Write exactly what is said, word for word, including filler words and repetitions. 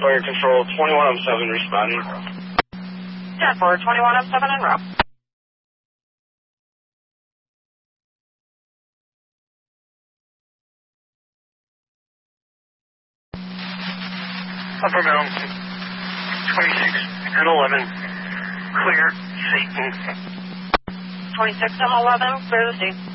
Fire Control, twenty-one oh seven responding. ten four, twenty-one oh seven en route. Upper Mound, twenty-six and eleven, clear, Satan. twenty-six and eleven, clear the scene.